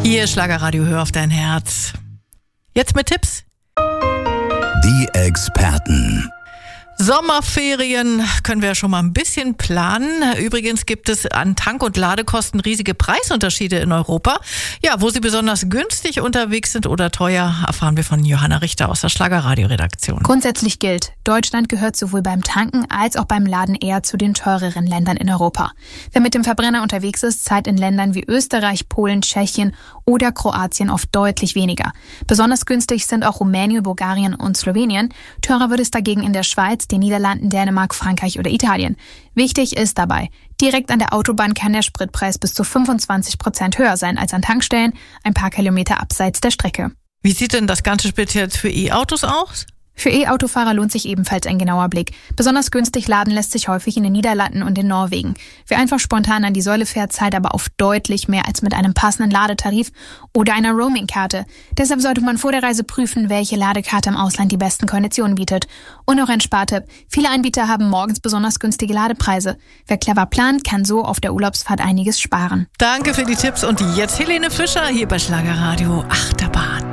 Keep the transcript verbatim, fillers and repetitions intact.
Ihr Schlagerradio, hör auf dein Herz. Jetzt mit Tipps. Die Experten. Sommerferien können wir ja schon mal ein bisschen planen. Übrigens gibt es an Tank- und Ladekosten riesige Preisunterschiede in Europa. Ja, wo sie besonders günstig unterwegs sind oder teuer, erfahren wir von Johanna Richter aus der Schlagerradio-Redaktion. Grundsätzlich gilt, Deutschland gehört sowohl beim Tanken als auch beim Laden eher zu den teureren Ländern in Europa. Wer mit dem Verbrenner unterwegs ist, zahlt in Ländern wie Österreich, Polen, Tschechien oder Kroatien oft deutlich weniger. Besonders günstig sind auch Rumänien, Bulgarien und Slowenien. Teurer wird es dagegen in der Schweiz, den Niederlanden, Dänemark, Frankreich oder Italien. Wichtig ist dabei, direkt an der Autobahn kann der Spritpreis bis zu fünfundzwanzig Prozent höher sein als an Tankstellen, ein paar Kilometer abseits der Strecke. Wie sieht denn das Ganze speziell für E-Autos aus? Für E-Autofahrer lohnt sich ebenfalls ein genauer Blick. Besonders günstig laden lässt sich häufig in den Niederlanden und in Norwegen. Wer einfach spontan an die Säule fährt, zahlt aber oft deutlich mehr als mit einem passenden Ladetarif oder einer Roaming-Karte. Deshalb sollte man vor der Reise prüfen, welche Ladekarte im Ausland die besten Konditionen bietet. Und noch ein Spartipp. Viele Anbieter haben morgens besonders günstige Ladepreise. Wer clever plant, kann so auf der Urlaubsfahrt einiges sparen. Danke für die Tipps und jetzt Helene Fischer hier bei Schlagerradio Achterbahn.